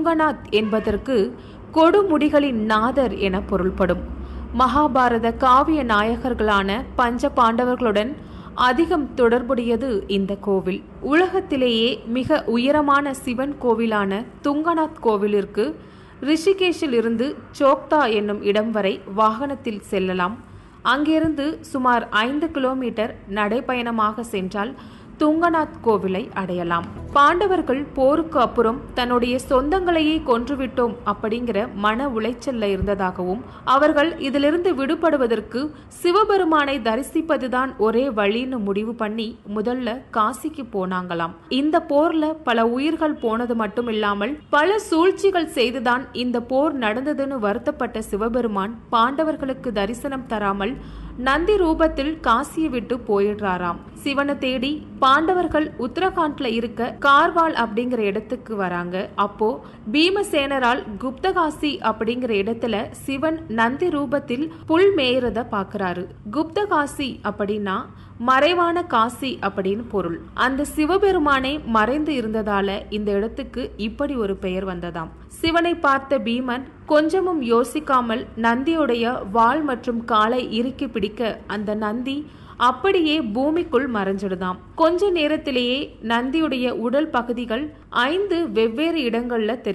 துங்கநாத் என்பதற்கு கொடுமுடிகளின் நாதர் என பொருள்படும். மகாபாரத காவிய நாயகர்களான பஞ்ச பாண்டவர்களுடன் அதிகம் தொடர்புடையது இந்த கோவில். உலகத்திலேயே மிக உயரமான சிவன் கோவிலான துங்கநாத் கோவிலிற்கு ரிஷிகேஷில் இருந்து சோக்தா என்னும் இடம் வரை வாகனத்தில் செல்லலாம். அங்கிருந்து சுமார் 5 கிலோமீட்டர் நடைபயணமாக சென்றால் துங்கநாத் கோவிலை அடையலாம். பாண்டவர்கள் போருக்கு அப்புறம் தன்னுடைய சொந்தங்களையே கொன்றுவிட்டோம் அப்படிங்கிற மன உளைச்சல்ல இருந்ததாகவும், அவர்கள் இதிலிருந்து விடுபடுவதற்கு சிவபெருமானை தரிசிப்பதுதான் ஒரே வழின்னு முடிவு பண்ணி முதல்ல காசிக்கு போனாங்களாம். இந்த போர்ல பல உயிர்கள் போனது மட்டும் இல்லாமல் பல சூழ்ச்சிகள் செய்துதான் இந்த போர் நடந்ததுன்னு வருத்தப்பட்ட சிவபெருமான் பாண்டவர்களுக்கு தரிசனம் தராமல் நந்தி ரூபத்தில் காசியை விட்டு போயிடுறாராம். சிவனை தேடி பாண்டவர்கள் உத்தரகாண்ட்ல இருக்க கார்வால் அப்படிங்கிற இடத்துக்கு வராங்க. அப்போ பீமசேனரால் குப்தகாசி அப்படிங்கிற இடத்துல சிவன் நந்தி ரூபத்தில் புல் மேயறத பாக்குறாரு. குப்தகாசி அப்படின்னா மறைவான காசி அப்படின்னு பொருள். அந்த சிவபெருமானே மறைந்து இருந்ததால இந்த இடத்துக்கு இப்படி ஒரு பெயர் வந்ததாம். சிவனை பார்த்த பீமன் கொஞ்சமும் யோசிக்காமல் நந்தியுடைய வால் மற்றும் காலை இறுக்கி பிடிக்க அந்த நந்தி அப்படியே பூமிக்குள் மறைஞ்சிடுதாம். கொஞ்ச நேரத்திலேயே நந்தியுடைய உடல் பகுதிகள் 5 வெவ்வேறு இடங்கள்ல தெரியும்.